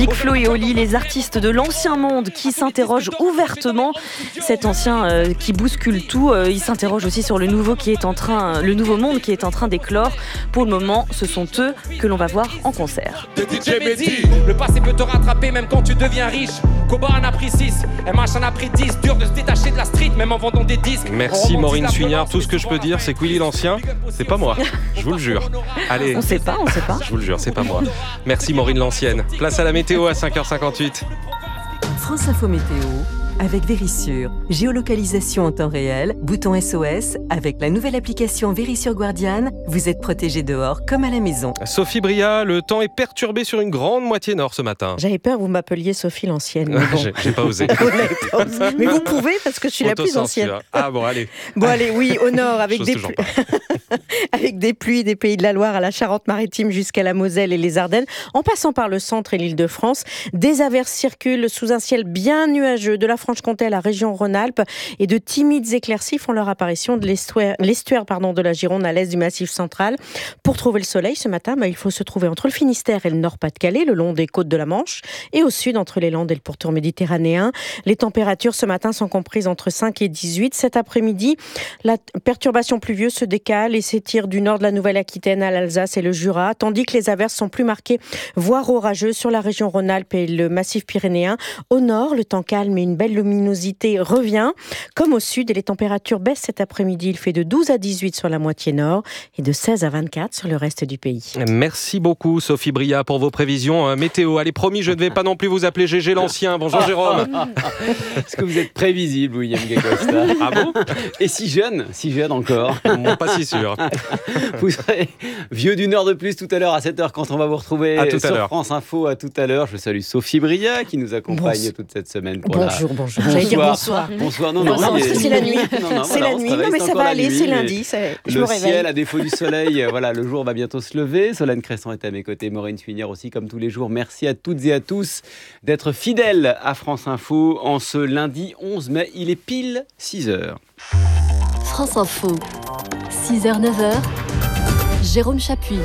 Big Flo et Oli, les artistes de l'ancien monde qui s'interrogent ouvertement. Cet ancien qui bouscule tout, il s'interroge aussi sur le nouveau monde qui est en train d'éclore. Pour le moment, ce sont eux que l'on va voir en concert. Le passé peut te rattraper même quand tu deviens riche. Koba en a pris 6, MH en a pris 10. Dur de se détacher de la street même en vendant des disques. Merci Maureen Suignard. Tout ce que je peux dire, c'est que Willy l'Ancien, c'est pas moi. Je vous le jure. Allez. On sait pas. Je vous le jure, c'est pas moi. Merci Maureen l'Ancienne. Place à la météo à 5h58. France Info Météo avec Vérissure. Géolocalisation en temps réel, bouton SOS. Avec la nouvelle application Vérissure Guardian, vous êtes protégé dehors comme à la maison. Sophie Bria, le temps est perturbé sur une grande moitié nord ce matin. J'avais peur que vous m'appeliez Sophie l'Ancienne. Mais bon. J'ai pas osé. Mais vous pouvez parce que je suis la plus ancienne. Ah bon, allez. Bon, allez, oui, au nord, avec des pluies des Pays de la Loire à la Charente-Maritime jusqu'à la Moselle et les Ardennes, en passant par le centre et l'Île-de-France. Des averses circulent sous un ciel bien nuageux de la Franche-Comté à la région Rhône-Alpes et de timides éclaircies font leur apparition de l'estuaire de la Gironde à l'est du Massif central. Pour trouver le soleil ce matin, il faut se trouver entre le Finistère et le Nord-Pas-de-Calais, le long des côtes de la Manche, et au sud entre les Landes et le pourtour méditerranéen. Les températures ce matin sont comprises entre 5 et 18. Cet après-midi, la perturbation pluvieuse se décale et s'étire du nord de la Nouvelle-Aquitaine à l'Alsace et le Jura, tandis que les averses sont plus marquées, voire orageuses sur la région Rhône-Alpes et le Massif pyrénéen. Au nord, le temps calme et une belle luminosité revient. Comme au sud, et les températures baissent cet après-midi. Il fait de 12 à 18 sur la moitié nord et de 16 à 24 sur le reste du pays. Merci beaucoup Sophie Bria pour vos prévisions météo. Allez, promis, je ne vais pas non plus vous appeler Gégé l'Ancien. Bonjour Jérôme. Est-ce que vous êtes prévisible, William Gagosta? Ah bon? Et si jeune encore. Bon, pas si sûr. Vous serez vieux d'une heure de plus tout à l'heure à 7h quand on va vous retrouver sur France Info. À tout à l'heure. Je salue Sophie Bria qui nous accompagne toute cette semaine. Bonjour. J'allais dire bonsoir. Bonsoir. Non, c'est la nuit. C'est la nuit. Non, mais ça va aller, c'est lundi. Je me réveille. Le ciel, à défaut du soleil, le jour va bientôt se lever. Solène Cresson est à mes côtés, Maureen Suignard aussi, comme tous les jours. Merci à toutes et à tous d'être fidèles à France Info en ce lundi 11 mai. Il est pile 6h. France Info, 6h, 9h, Jérôme Chapuis.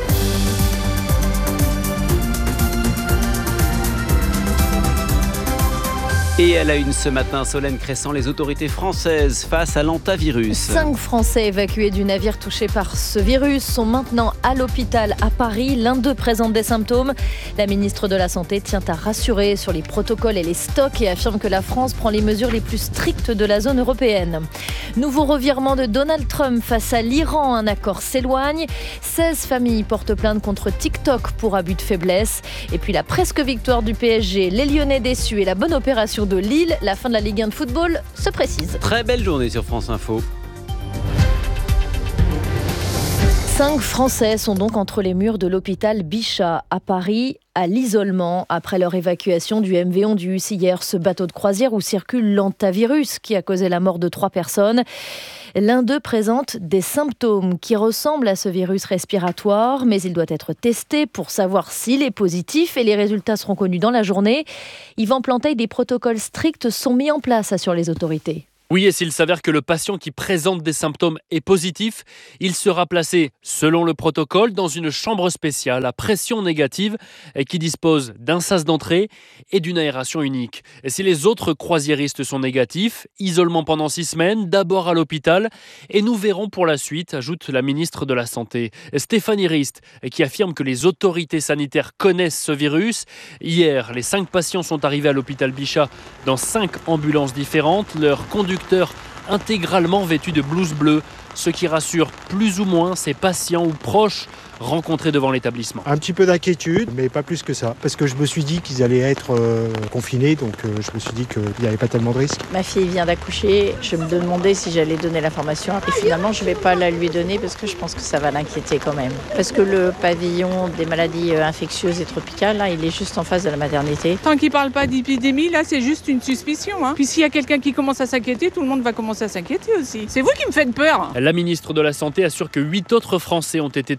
Et à la une ce matin, Solène Cresson, les autorités françaises face à l'hantavirus. 5 Français évacués du navire touché par ce virus sont maintenant à l'hôpital à Paris. L'un d'eux présente des symptômes. La ministre de la Santé tient à rassurer sur les protocoles et les stocks et affirme que la France prend les mesures les plus strictes de la zone européenne. Nouveau revirement de Donald Trump face à l'Iran. Un accord s'éloigne. 16 familles portent plainte contre TikTok pour abus de faiblesse. Et puis la presque victoire du PSG, les Lyonnais déçus et la bonne opération de Lille, la fin de la Ligue 1 de football se précise. Très belle journée sur France Info. 5 Français sont donc entre les murs de l'hôpital Bichat à Paris, à l'isolement après leur évacuation du MV Ondius hier, ce bateau de croisière où circule l'hantavirus qui a causé la mort de 3 personnes. L'un d'eux présente des symptômes qui ressemblent à ce virus respiratoire, mais il doit être testé pour savoir s'il est positif et les résultats seront connus dans la journée. Yvan Planteil, des protocoles stricts sont mis en place, assurent les autorités. Oui, et s'il s'avère que le patient qui présente des symptômes est positif, il sera placé, selon le protocole, dans une chambre spéciale à pression négative et qui dispose d'un sas d'entrée et d'une aération unique. Et si les autres croisiéristes sont négatifs, isolement pendant 6 semaines, d'abord à l'hôpital, et nous verrons pour la suite, ajoute la ministre de la Santé, Stéphanie Rist, qui affirme que les autorités sanitaires connaissent ce virus. Hier, les 5 patients sont arrivés à l'hôpital Bichat dans 5 ambulances différentes. Leur conducteur intégralement vêtu de blouse bleue, ce qui rassure plus ou moins ses patients ou proches rencontrés devant l'établissement. Un petit peu d'inquiétude, mais pas plus que ça, parce que je me suis dit qu'ils allaient être confinés, donc je me suis dit qu'il n'y avait pas tellement de risques. Ma fille vient d'accoucher, je me demandais si j'allais donner l'information, et finalement je ne vais pas la lui donner parce que je pense que ça va l'inquiéter quand même. Parce que le pavillon des maladies infectieuses et tropicales, là, il est juste en face de la maternité. Tant qu'il ne parle pas d'épidémie, là c'est juste une suspicion. Puis s'il y a quelqu'un qui commence à s'inquiéter, tout le monde va commencer à s'inquiéter aussi. C'est vous qui me faites peur. La ministre de la Santé assure que 8 autres Français ont été testés négatifs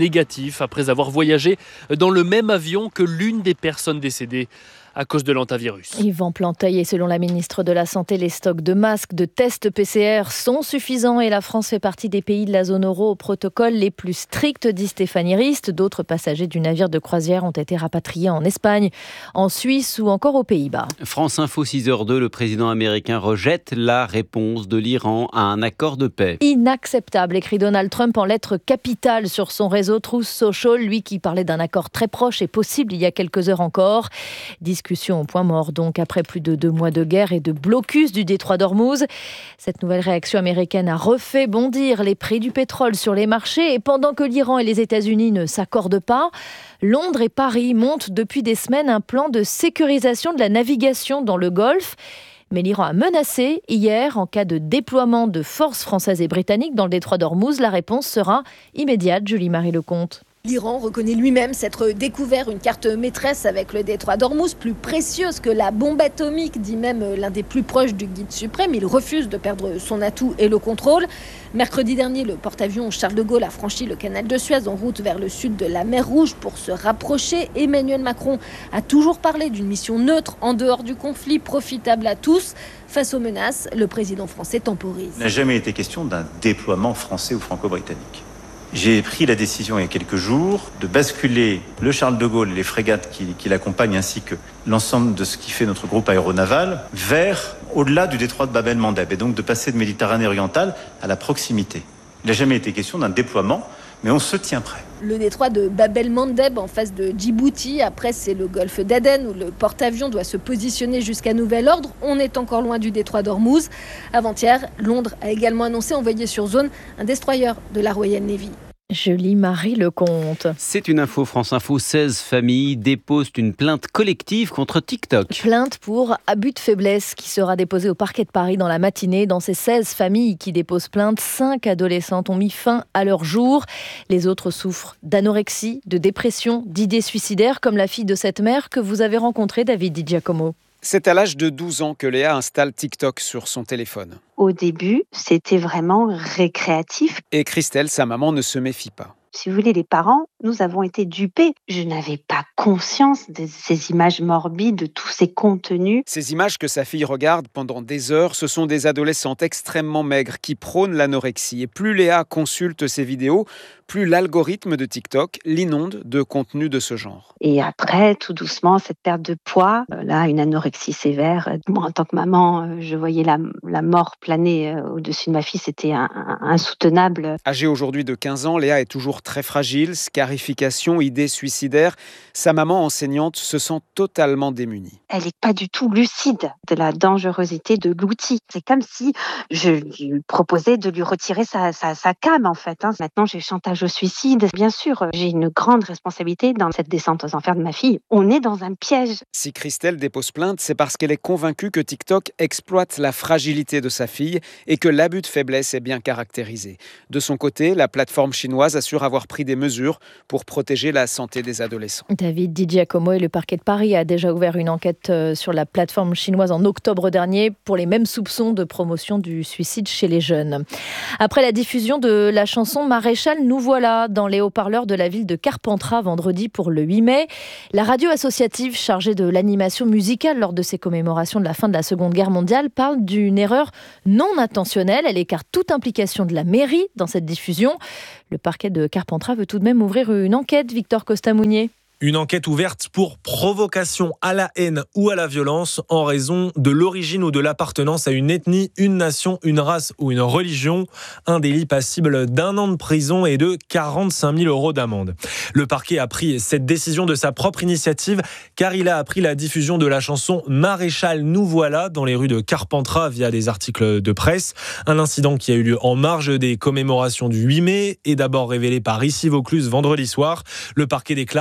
négatif après avoir voyagé dans le même avion que l'une des personnes décédées à cause de l'hantavirus. Yvan Planteuil, et selon la ministre de la Santé, les stocks de masques, de tests PCR sont suffisants et la France fait partie des pays de la zone euro au protocole les plus stricts, dit Stéphanie Rist. D'autres passagers du navire de croisière ont été rapatriés en Espagne, en Suisse ou encore aux Pays-Bas. France Info 6h02, le président américain rejette la réponse de l'Iran à un accord de paix. Inacceptable, écrit Donald Trump en lettres capitales sur son réseau Truth Social, lui qui parlait d'un accord très proche et possible il y a quelques heures encore. Discussion au point mort donc après plus de 2 mois de guerre et de blocus du détroit d'Ormuz. Cette nouvelle réaction américaine a refait bondir les prix du pétrole sur les marchés et pendant que l'Iran et les États-Unis ne s'accordent pas, Londres et Paris montent depuis des semaines un plan de sécurisation de la navigation dans le Golfe. Mais l'Iran a menacé hier en cas de déploiement de forces françaises et britanniques dans le détroit d'Ormuz. La réponse sera immédiate, Julie-Marie Lecomte. L'Iran reconnaît lui-même s'être découvert une carte maîtresse avec le détroit d'Ormuz, plus précieuse que la bombe atomique, dit même l'un des plus proches du guide suprême. Il refuse de perdre son atout et le contrôle. Mercredi dernier, le porte-avions Charles de Gaulle a franchi le canal de Suez en route vers le sud de la mer Rouge pour se rapprocher. Emmanuel Macron a toujours parlé d'une mission neutre en dehors du conflit, profitable à tous. Face aux menaces, le président français temporise. Il n'a jamais été question d'un déploiement français ou franco-britannique. J'ai pris la décision il y a quelques jours de basculer le Charles de Gaulle et les frégates qui l'accompagnent ainsi que l'ensemble de ce qui fait notre groupe aéronaval vers au-delà du détroit de Bab el-Mandeb et donc de passer de Méditerranée orientale à la proximité. Il n'a jamais été question d'un déploiement, mais on se tient prêt. Le détroit de Bab el-Mandeb en face de Djibouti, après c'est le golfe d'Aden où le porte-avions doit se positionner jusqu'à nouvel ordre. On est encore loin du détroit d'Ormuz. Avant-hier, Londres a également annoncé envoyer sur zone un destroyer de la Royal Navy. Julie-Marie Lecomte. C'est une info France Info, 16 familles déposent une plainte collective contre TikTok. Plainte pour abus de faiblesse qui sera déposée au parquet de Paris dans la matinée. Dans ces 16 familles qui déposent plainte, 5 adolescentes ont mis fin à leur jour. Les autres souffrent d'anorexie, de dépression, d'idées suicidaires, comme la fille de cette mère que vous avez rencontrée, David Di Giacomo. C'est à l'âge de 12 ans que Léa installe TikTok sur son téléphone. Au début, c'était vraiment récréatif. Et Christelle, sa maman, ne se méfie pas. Si vous voulez, les parents, nous avons été dupés. Je n'avais pas conscience de ces images morbides, de tous ces contenus. Ces images que sa fille regarde pendant des heures, ce sont des adolescentes extrêmement maigres qui prônent l'anorexie. Et plus Léa consulte ces vidéos, plus l'algorithme de TikTok l'inonde de contenus de ce genre. Et après, tout doucement, cette perte de poids, là, une anorexie sévère. Moi, en tant que maman, je voyais la mort planer au-dessus de ma fille. C'était insoutenable. Âgée aujourd'hui de 15 ans, Léa est toujours très fragile, scarification, idées suicidaires. Sa maman enseignante se sent totalement démunie. Elle n'est pas du tout lucide de la dangerosité de l'outil. C'est comme si je lui proposais de lui retirer sa cam, en fait. Maintenant, j'ai chantage au suicide. Bien sûr, j'ai une grande responsabilité dans cette descente aux enfers de ma fille. On est dans un piège. Si Christelle dépose plainte, c'est parce qu'elle est convaincue que TikTok exploite la fragilité de sa fille et que l'abus de faiblesse est bien caractérisé. De son côté, la plateforme chinoise assure avoir pris des mesures pour protéger la santé des adolescents. David Di Giacomo et le parquet de Paris a déjà ouvert une enquête sur la plateforme chinoise en octobre dernier pour les mêmes soupçons de promotion du suicide chez les jeunes. Après la diffusion de la chanson Maréchal, nous voilà dans les haut-parleurs de la ville de Carpentras vendredi pour le 8 mai. La radio associative chargée de l'animation musicale lors de ces commémorations de la fin de la Seconde Guerre mondiale parle d'une erreur non intentionnelle. Elle écarte toute implication de la mairie dans cette diffusion. Le parquet de Carpentras veut tout de même ouvrir une enquête, Victor Costa-Mounier. Une enquête ouverte pour provocation à la haine ou à la violence en raison de l'origine ou de l'appartenance à une ethnie, une nation, une race ou une religion. Un délit passible d'1 an de prison et de 45 000 € d'amende. Le parquet a pris cette décision de sa propre initiative car il a appris la diffusion de la chanson Maréchal, nous voilà dans les rues de Carpentras via des articles de presse. Un incident qui a eu lieu en marge des commémorations du 8 mai et d'abord révélé par Issy Vaucluse vendredi soir. Le parquet déclare ne pas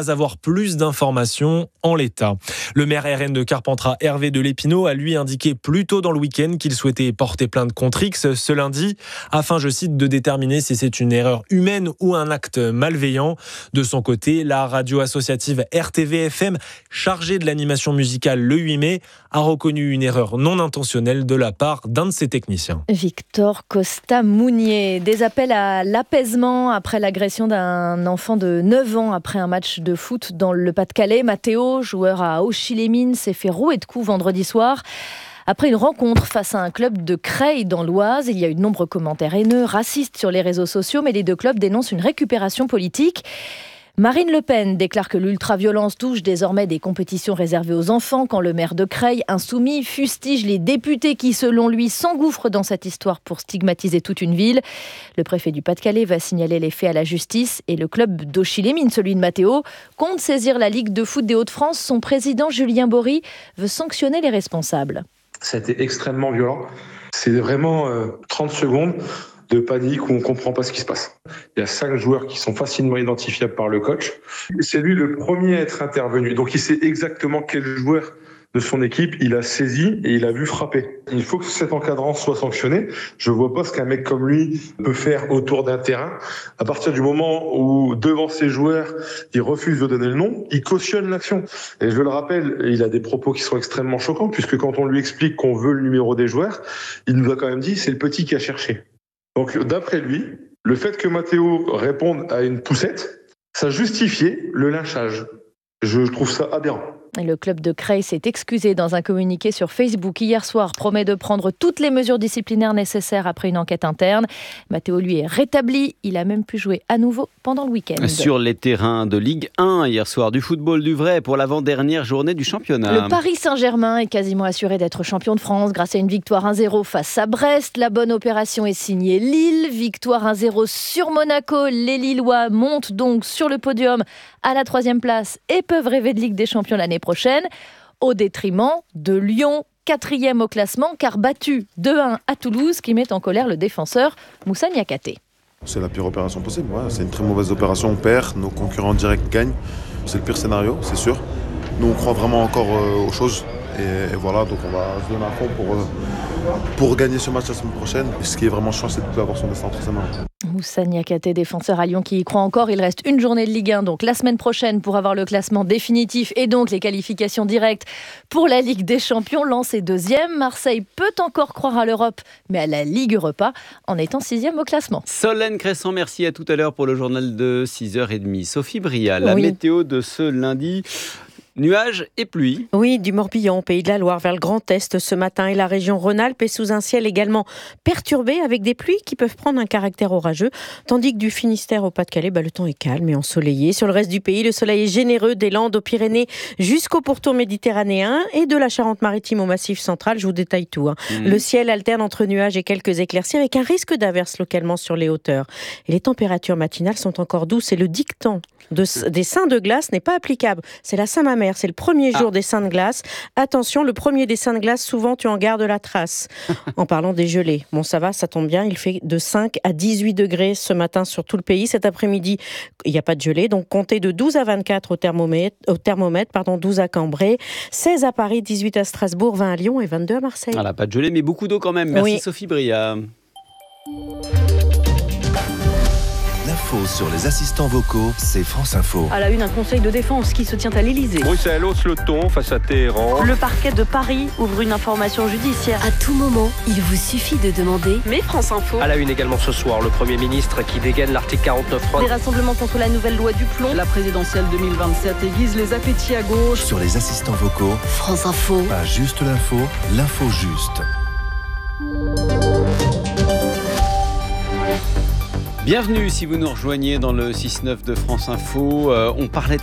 pas avoir plus d'informations en l'état. Le maire RN de Carpentras, Hervé de Lépinot, a lui indiqué plus tôt dans le week-end qu'il souhaitait porter plainte contre X ce lundi, afin, je cite, de déterminer si c'est une erreur humaine ou un acte malveillant. De son côté, la radio associative RTV-FM, chargée de l'animation musicale le 8 mai, a reconnu une erreur non intentionnelle de la part d'un de ses techniciens. Victor Costa-Mounier, des appels à l'apaisement après l'agression d'un enfant de 9 ans après un match de foot dans le Pas-de-Calais. Matteo, joueur à Auchy-les-Mines, s'est fait rouer de coups vendredi soir. Après une rencontre face à un club de Creil dans l'Oise, il y a eu de nombreux commentaires haineux, racistes sur les réseaux sociaux, mais les deux clubs dénoncent une récupération politique. Marine Le Pen déclare que l'ultraviolence touche désormais des compétitions réservées aux enfants quand le maire de Creil, insoumis, fustige les députés qui, selon lui, s'engouffrent dans cette histoire pour stigmatiser toute une ville. Le préfet du Pas-de-Calais va signaler les faits à la justice et le club d'Auchy-les-Mines, celui de Matteo, compte saisir la Ligue de foot des Hauts-de-France. Son président, Julien Bory, veut sanctionner les responsables. Ça a été extrêmement violent. C'est vraiment 30 secondes de panique où on ne comprend pas ce qui se passe. Il y a 5 joueurs qui sont facilement identifiables par le coach. C'est lui le premier à être intervenu. Donc il sait exactement quel joueur de son équipe il a saisi et il a vu frapper. Il faut que cet encadrant soit sanctionné. Je ne vois pas ce qu'un mec comme lui peut faire autour d'un terrain. À partir du moment où, devant ses joueurs, il refuse de donner le nom, il cautionne l'action. Et je le rappelle, il a des propos qui sont extrêmement choquants, puisque quand on lui explique qu'on veut le numéro des joueurs, il nous a quand même dit c'est le petit qui a cherché. Donc d'après lui, le fait que Matteo réponde à une poussette, ça justifiait le lynchage. Je trouve ça aberrant. Et le club de Creil s'est excusé dans un communiqué sur Facebook hier soir, promet de prendre toutes les mesures disciplinaires nécessaires après une enquête interne. Matteo, lui, est rétabli. Il a même pu jouer à nouveau pendant le week-end. Sur les terrains de Ligue 1, hier soir, du football du vrai pour l'avant-dernière journée du championnat. Le Paris Saint-Germain est quasiment assuré d'être champion de France grâce à une victoire 1-0 face à Brest. La bonne opération est signée Lille. Victoire 1-0 sur Monaco. Les Lillois montent donc sur le podium à la 3e place et peuvent rêver de Ligue des Champions l'année prochaine, au détriment de Lyon, 4e au classement, car battu 2-1 à Toulouse, qui met en colère le défenseur Moussa Niakhaté. C'est la pire opération possible, ouais. C'est une très mauvaise opération, on perd, nos concurrents directs gagnent, c'est le pire scénario, c'est sûr. Nous on croit vraiment encore aux choses, et voilà, donc on va se donner à fond pour gagner ce match la semaine prochaine. Et ce qui est vraiment chiant, c'est de avoir son destin entre ses mains. Moussa Niakhaté, défenseur à Lyon qui y croit encore. Il reste une journée de Ligue 1, donc la semaine prochaine, pour avoir le classement définitif et donc les qualifications directes pour la Ligue des Champions. Lens est 2e. Marseille peut encore croire à l'Europe, mais à la Ligue Europa, en étant 6e au classement. Solène Cresson, merci, à tout à l'heure pour le journal de 6h30. Sophie Bria, la météo de ce lundi. Nuages et pluie. Oui, du Morbihan, Pays de la Loire, vers le Grand Est ce matin, et la région Rhône-Alpes est sous un ciel également perturbé avec des pluies qui peuvent prendre un caractère orageux, tandis que du Finistère au Pas-de-Calais, le temps est calme et ensoleillé. Sur le reste du pays, le soleil est généreux des Landes aux Pyrénées jusqu'au pourtour méditerranéen et de la Charente-Maritime au Massif central. Je vous détaille tout. Le ciel alterne entre nuages et quelques éclaircies avec un risque d'averse localement sur les hauteurs. Et les températures matinales sont encore douces et le dicton des saints de glace n'est pas applicable. C'est la Saint-Mamère, c'est le premier jour des saints de glace. Attention, le premier des saints de glace, souvent tu en gardes la trace. En parlant des gelées, bon ça va, ça tombe bien, il fait de 5 à 18 degrés ce matin sur tout le pays. Cet après-midi, il n'y a pas de gelée, donc comptez de 12 à 24 au thermomètre, 12 à Cambrai, 16 à Paris, 18 à Strasbourg, 20 à Lyon et 22 à Marseille. Voilà, pas de gelée, mais beaucoup d'eau quand même. Merci Sophie Bria. L'info sur les assistants vocaux, c'est France Info. À la une, un conseil de défense qui se tient à l'Elysée. Bruxelles hausse le ton face à Téhéran. Le parquet de Paris ouvre une information judiciaire. À tout moment, il vous suffit de demander. Mais France Info. À la une également ce soir, le Premier ministre qui dégaine l'article 49.3. Des rassemblements contre la nouvelle loi du plomb. La présidentielle 2027 aiguise les appétits à gauche. Sur les assistants vocaux, France Info. Pas juste l'info, l'info juste. Bienvenue si vous nous rejoignez dans le 6-9 de France Info. On parlait de